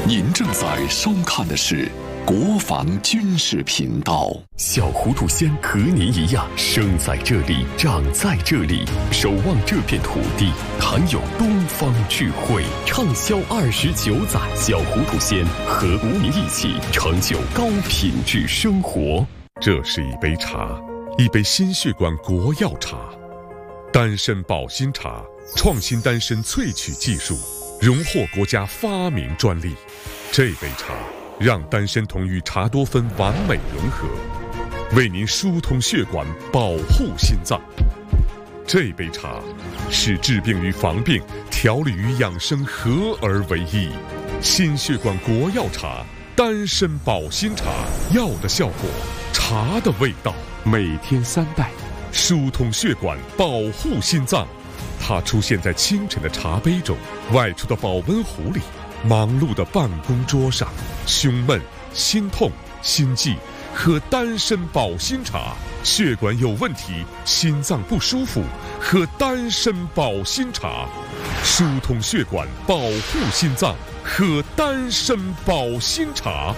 您正在收看的是国防军事频道。 小糊涂仙和您一样，生在这里，长在这里，守望这片土地，谈有东方智慧，畅销29载。小糊涂仙和您一起成就高品质生活。 这是一杯茶，一杯心血管国药茶，丹参保心茶，创新丹参萃取技术，荣获国家发明专利。这杯茶让丹参酮与茶多酚完美融合，为您疏通血管，保护心脏。这杯茶使治病与防病、调理与养生合而为一。心血管国药茶，丹参保心茶，药的效果，茶的味道。每天3袋，疏通血管，保护心脏。它出现在清晨的茶杯中，外出的保温壶里，忙碌的办公桌上。胸闷、心痛、心悸，喝丹参保心茶；血管有问题，心脏不舒服，喝丹参保心茶。疏通血管，保护心脏，喝丹参保心茶。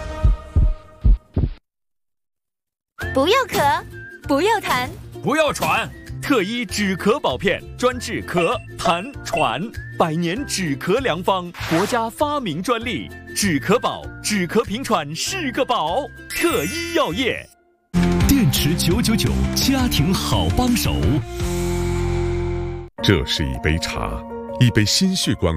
不要咳，不要痰， 不要喘。特医止咳宝片，专治咳、痰、喘，100年止咳良方，国家发明专利。止咳宝，止咳平喘是个宝。特医药业， 电池999，家庭好帮手。 这是一杯茶，一杯心血管